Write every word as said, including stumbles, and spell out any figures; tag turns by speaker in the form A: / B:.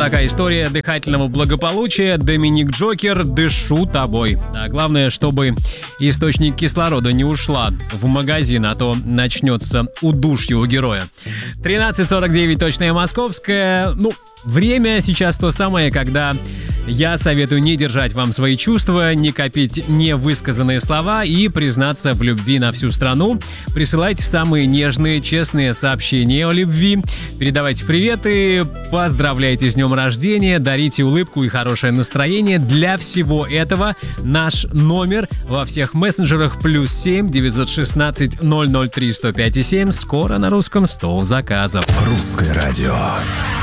A: такая история дыхательного благополучия. Доминик Джокер, дышу тобой. А главное, чтобы источник кислорода не ушла в магазин, а то начнется удушье у героя. тринадцать сорок девять, точное московское. Ну, время сейчас то самое, когда я советую не держать вам свои чувства, не копить невысказанные слова и признаться в любви на всю страну. Присылайте самые нежные, честные сообщения о любви. Передавайте приветы, поздравляйте с днем рождения, дарите улыбку и хорошее настроение. Для всего этого наш номер во всех мессенджерах плюс семь девятьсот шестнадцать ноль ноль три сто пять и семь. Скоро на русском стол заказов.
B: Русское радио.